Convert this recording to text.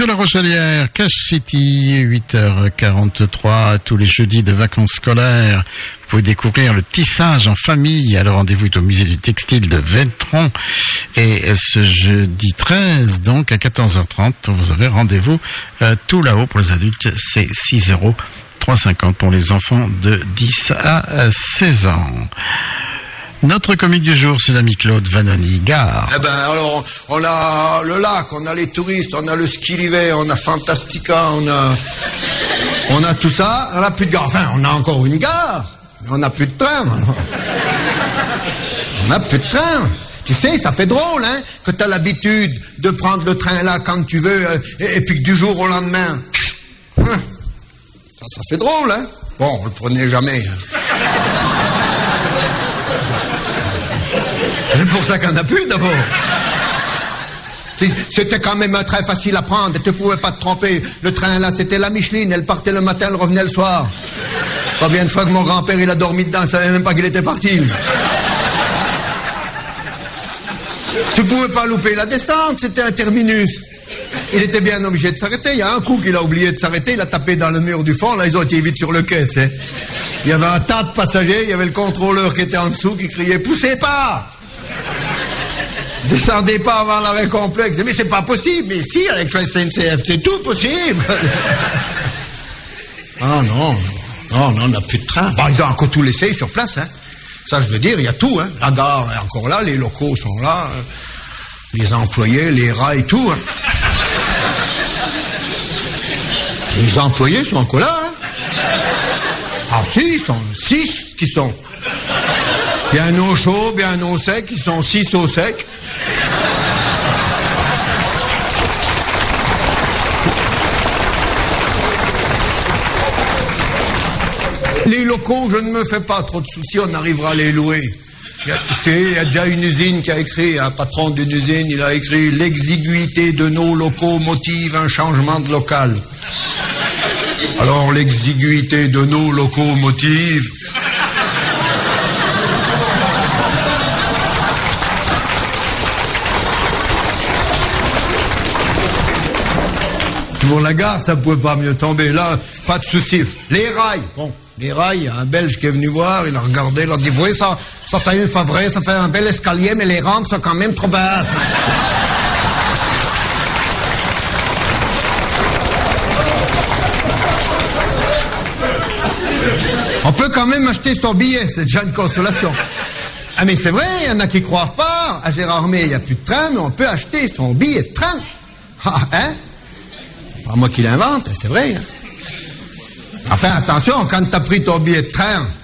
La Rochelière, Cache City, 8h43, tous les jeudis de vacances scolaires. Vous pouvez découvrir le tissage en famille. Alors rendez-vous est au musée du textile de Velletron. Et ce jeudi 13, donc à 14h30, vous avez rendez-vous tout là-haut. Pour les adultes, c'est 6 €, 3,50 pour les enfants de 10 à 16 ans. Notre comique du jour, c'est l'ami Claude Vanoni, Gare. Eh ben, alors, on a le lac, on a les touristes, on a le ski l'hiver, on a Fantastica, on a tout ça, on n'a plus de gare. Enfin, on a encore une gare, mais on n'a plus de train. On n'a plus de train. Tu sais, ça fait drôle, hein, que tu as l'habitude de prendre le train là quand tu veux, et puis que du jour au lendemain, ça fait drôle, hein. Bon, on le prenait jamais. C'est pour ça qu'il n'y en a plus, d'abord. C'était quand même très facile à prendre, tu ne pouvais pas te tromper. Le train, là, c'était la Micheline, elle partait le matin, elle revenait le soir. Combien de fois que mon grand-père, il a dormi dedans, il ne savait même pas qu'il était parti. Tu ne pouvais pas louper la descente, c'était un terminus. Il était bien obligé de s'arrêter. Il y a un coup qu'il a oublié de s'arrêter, il a tapé dans le mur du fond, là, ils ont été vite sur le quai, tu sais. Il y avait un tas de passagers, il y avait le contrôleur qui était en dessous, qui criait « Poussez pas !» Descendez pas avant l'arrêt complet. Mais c'est pas possible. Mais si, avec la SNCF, c'est tout possible. Ah non, on n'a plus de train. Bon, ils ont encore tout laissé sur place, hein. Ça, je veux dire, il y a tout, hein. La gare est encore là, les locaux sont là, les employés, les rails, tout, hein. Les employés sont encore là, hein. Ah si, ils sont 6 qui sont. Il y a un eau chaud, il y a un eau sec, ils sont 6 au sec. Les locaux, je ne me fais pas trop de soucis, on arrivera à les louer. Il y a déjà une usine qui a écrit, un patron d'une usine, il a écrit « L'exiguïté de nos locaux motive un changement de local ». Alors, l'exiguïté de nos locaux motive... Pour la gare, ça ne pouvait pas mieux tomber. Là, pas de souci. Les rails. Bon, les rails, il y a un Belge qui est venu voir, il a regardé, il a dit, oui, ça c'est pas vrai, ça fait un bel escalier, mais les rampes sont quand même trop basses. On peut quand même acheter son billet, c'est déjà une consolation. Ah, mais c'est vrai, il y en a qui ne croient pas. À Gérardmer, il n'y a plus de train, mais on peut acheter son billet de train. Ah, hein? Pas moi qui l'invente, c'est vrai. Hein. Enfin, attention, quand tu as pris ton billet de train,